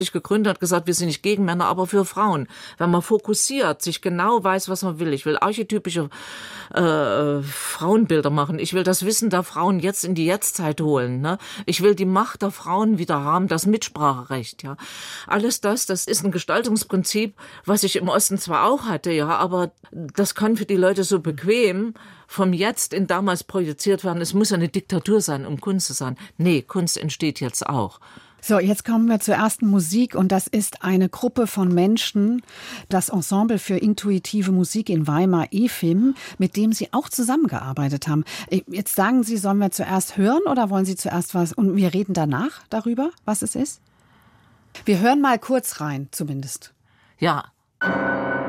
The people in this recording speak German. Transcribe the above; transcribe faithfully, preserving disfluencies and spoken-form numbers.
gegründet hat, gesagt, wir sind nicht gegen Männer, aber für Frauen. Wenn man fokussiert, sich genau weiß, was man will. Ich will archetypische äh, Frauenbilder machen. Ich will das Wissen der Frauen jetzt in die Jetztzeit holen. Ne? Ich will die Macht der Frauen wieder haben, das Mitspracherecht. Ja, alles das, das ist ein Gestaltungsprinzip, was ich im Osten zwar auch hatte, ja, aber das kann für die Leute so bequem vom Jetzt in damals projiziert werden. Es muss ja eine Diktatur sein, um Kunst zu sein. Nee, Kunst entsteht jetzt auch. So, jetzt kommen wir zur ersten Musik und das ist eine Gruppe von Menschen, das Ensemble für intuitive Musik in Weimar, E F I M, mit dem Sie auch zusammengearbeitet haben. Jetzt sagen Sie, sollen wir zuerst hören oder wollen Sie zuerst was? Und wir reden danach darüber, was es ist? Wir hören mal kurz rein, zumindest. Ja.